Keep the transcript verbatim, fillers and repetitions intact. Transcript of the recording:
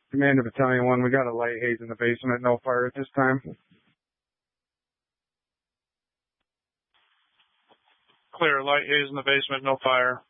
Commander Battalion one, we got a light haze in the basement, no fire at this time. Clear, light haze in the basement, no fire.